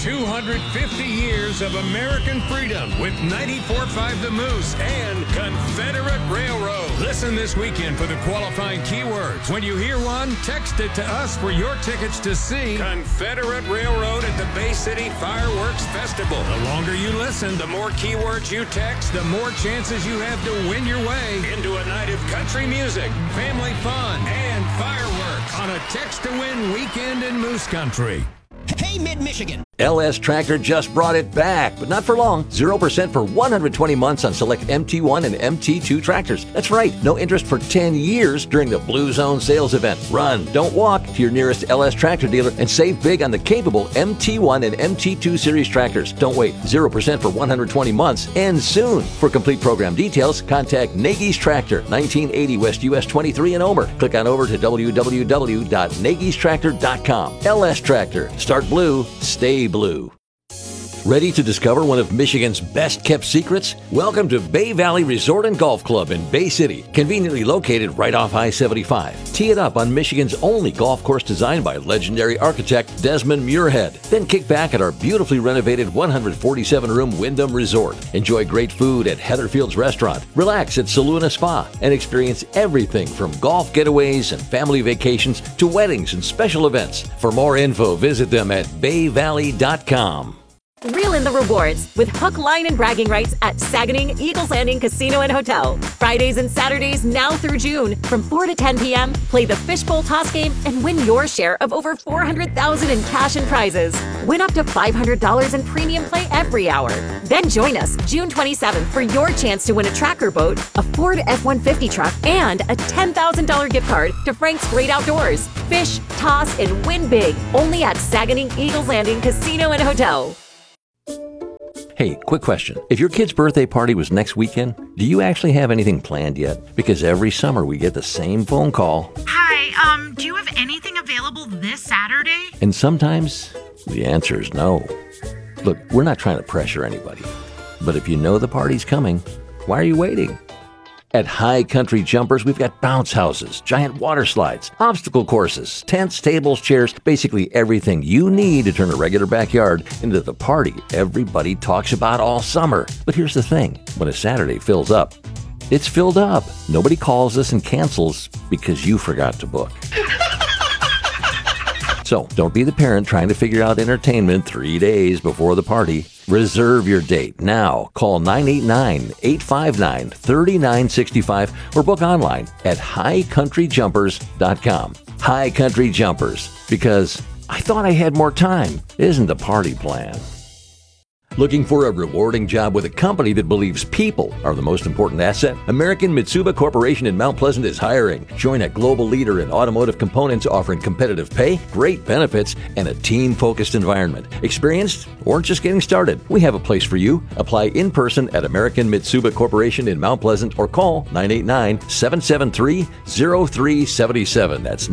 250 years of American freedom with 94.5 The Moose and Confederate Railroad. Listen this weekend for the qualifying keywords. When you hear one, text it to us for your tickets to see Confederate Railroad at the Bay City Fireworks Festival. The longer you listen, the more keywords you text, the more chances you have to win your way into a night of country music, family fun, and fireworks on a text-to-win weekend in Moose Country. Hey, Mid-Michigan. LS Tractor just brought it back, but not for long. 0% for 120 months on select MT1 and MT2 tractors. That's right, no interest for 10 years during the Blue Zone sales event. Run, don't walk to your nearest LS Tractor dealer and save big on the capable MT1 and MT2 series tractors. Don't wait, 0% for 120 months ends soon. For complete program details, contact Nagy's Tractor, 1980 West US 23 in Omer. Click on over to www.nagystractor.com. LS Tractor, start blue, stay blue. Ready to discover one of Michigan's best-kept secrets? Welcome to Bay Valley Resort and Golf Club in Bay City, conveniently located right off I-75. Tee it up on Michigan's only golf course designed by legendary architect Desmond Muirhead. Then kick back at our beautifully renovated 147-room Wyndham Resort. Enjoy great food at Heatherfield's Restaurant, relax at Saluna Spa, and experience everything from golf getaways and family vacations to weddings and special events. For more info, visit them at bayvalley.com. Reel in the rewards with hook, line, and bragging rights at Saganing Eagles Landing Casino and Hotel. Fridays and Saturdays now through June from 4 to 10 p.m. Play the fishbowl toss game and win your share of over $400,000 in cash and prizes. Win up to $500 in premium play every hour. Then join us June 27th for your chance to win a tracker boat, a Ford F-150 truck, and a $10,000 gift card to Frank's Great Outdoors. Fish, toss, and win big only at Saganing Eagles Landing Casino and Hotel. Hey, quick question. If your kid's birthday party was next weekend, do you actually have anything planned yet? Because every summer we get the same phone call. Hi, do you have anything available this Saturday? And sometimes the answer is no. Look, we're not trying to pressure anybody. But if you know the party's coming, why are you waiting? At High Country Jumpers, we've got bounce houses, giant water slides, obstacle courses, tents, tables, chairs, basically everything you need to turn a regular backyard into the party everybody talks about all summer. But here's the thing, when a Saturday fills up, it's filled up. Nobody calls us and cancels because you forgot to book. So don't be the parent trying to figure out entertainment 3 days before the party. Reserve your date now. Call 989-859-3965 or book online at highcountryjumpers.com. High Country Jumpers, because I thought I had more time, isn't a party plan. Looking for a rewarding job with a company that believes people are the most important asset? American Mitsuba Corporation in Mount Pleasant is hiring. Join a global leader in automotive components offering competitive pay, great benefits, and a team-focused environment. Experienced or just getting started? We have a place for you. Apply in person at American Mitsuba Corporation in Mount Pleasant or call 989-773-0377. That's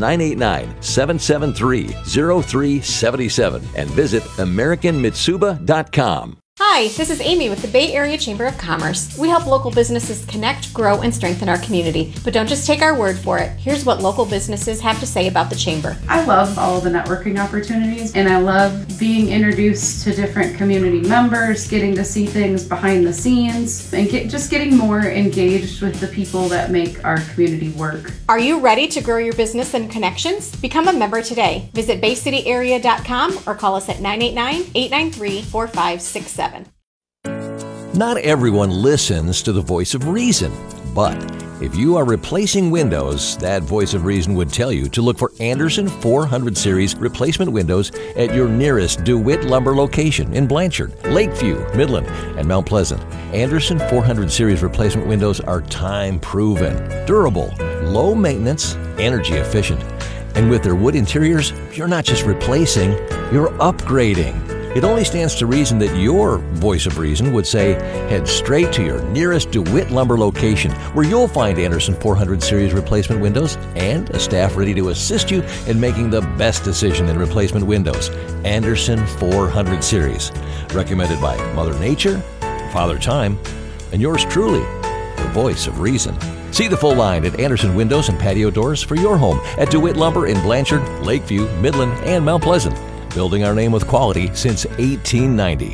989-773-0377 and visit AmericanMitsuba.com. Hi, this is Amy with the Bay Area Chamber of Commerce. We help local businesses connect, grow, and strengthen our community. But don't just take our word for it. Here's what local businesses have to say about the Chamber. I love all the networking opportunities, and I love being introduced to different community members, getting to see things behind the scenes, and just getting more engaged with the people that make our community work. Are you ready to grow your business and connections? Become a member today. Visit baycityarea.com or call us at 989-893-4567. Not everyone listens to the voice of reason, but if you are replacing windows, that voice of reason would tell you to look for Andersen 400 Series replacement windows at your nearest DeWitt Lumber location in Blanchard, Lakeview, Midland, and Mount Pleasant. Andersen 400 Series replacement windows are time-proven, durable, low maintenance, energy efficient. And with their wood interiors, you're not just replacing, you're upgrading. It only stands to reason that your voice of reason would say, head straight to your nearest DeWitt Lumber location, where you'll find Andersen 400 Series replacement windows and a staff ready to assist you in making the best decision in replacement windows. Andersen 400 Series. Recommended by Mother Nature, Father Time, and yours truly, the voice of reason. See the full line at Andersen Windows and Patio Doors for your home at DeWitt Lumber in Blanchard, Lakeview, Midland, and Mount Pleasant. building our name with quality since 1890.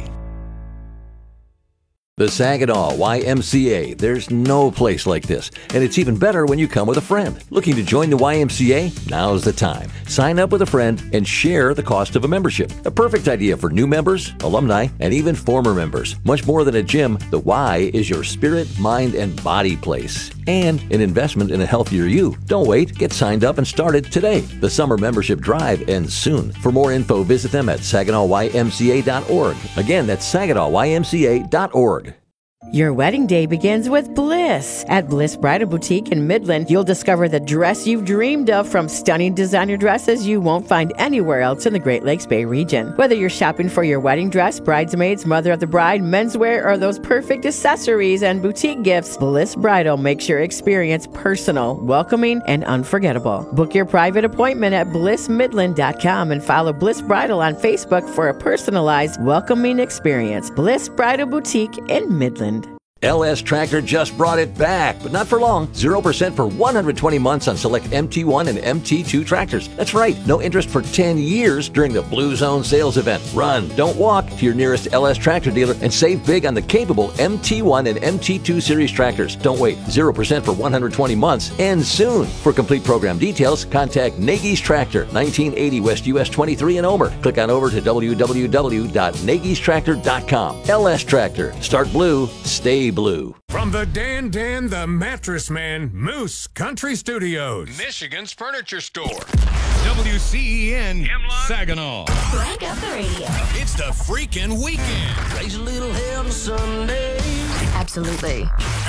The Saginaw YMCA. There's no place like this, and it's even better when you come with a friend. Looking to join the YMCA? Now's the time. Sign up with a friend and share the cost of a membership. A perfect idea for new members, alumni, and even former members. Much more than a gym, the Y is your spirit, mind, and body place, and an investment in a healthier you. Don't wait. Get signed up and started today. The summer membership drive ends soon. For more info, visit them at SaginawYMCA.org. Again, that's SaginawYMCA.org. Your wedding day begins with bliss. At Bliss Bridal Boutique in Midland, you'll discover the dress you've dreamed of, from stunning designer dresses you won't find anywhere else in the Great Lakes Bay region. Whether you're shopping for your wedding dress, bridesmaids, mother of the bride, menswear, or those perfect accessories and boutique gifts, Bliss Bridal makes your experience personal, welcoming, and unforgettable. Book your private appointment at blissmidland.com and follow Bliss Bridal on Facebook for a personalized, welcoming experience. Bliss Bridal Boutique in Midland. LS Tractor just brought it back, but not for long. 0% for 120 months on select MT1 and MT2 tractors. That's right, no interest for 10 years during the Blue Zone sales event. Run, don't walk to your nearest LS Tractor dealer and save big on the capable MT1 and MT2 series tractors. Don't wait, 0% for 120 months ends soon. For complete program details, contact Nagy's Tractor, 1980 West US 23 in Omer. Click on over to www.nagystractor.com. LS Tractor, start blue, stay blue. From the Dan the Mattress Man Moose Country Studios, Michigan's furniture store. WCEN Saginaw. Crank up the radio. It's the freaking weekend. Raise a little hell Sunday. Absolutely.